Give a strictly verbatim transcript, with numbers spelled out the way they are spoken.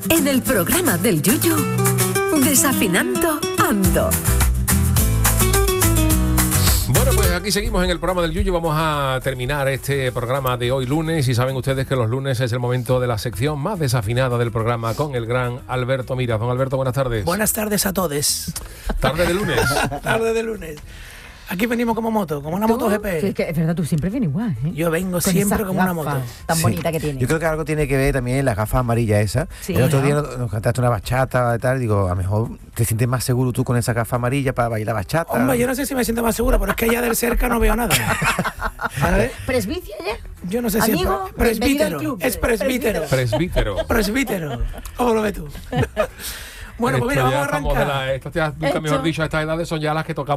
en el programa del Yuyu, Desafinando Ando. Bueno, pues aquí seguimos en el programa del Yuyu. Vamos a terminar este programa de hoy lunes y saben ustedes que los lunes es el momento de la sección más desafinada del programa con el gran Alberto Miras. Don Alberto, buenas tardes. Buenas tardes a todos. Tarde de lunes. Tarde de lunes. Aquí venimos como moto, como una moto G P. Sí, es, que es verdad, tú siempre vienes igual, ¿eh? Yo vengo Con siempre esas como una gafas moto. tan Sí. bonita que tienes. Yo creo que algo tiene que ver también las gafas amarillas esas. Sí, el otro ¿no? día nos, nos cantaste una bachata y tal. Digo, a lo mejor te sientes más seguro tú con esa gafa amarilla para bailar bachata. Hombre, yo no sé si me siento más segura, pero es que allá del cerca no veo nada. ¿Sabes? ¿Presbicia ya? Yo no sé si Amigo, es pre- bienvenido presbítero. al club. Es presbítero. Presbítero. Presbítero. ¿Cómo lo ves tú? Bueno, pues mira, Esto ya vamos a estamos de arrancar. la- Estas ya, nunca Esto- mejor dicho, a estas edades son ya las que tocamos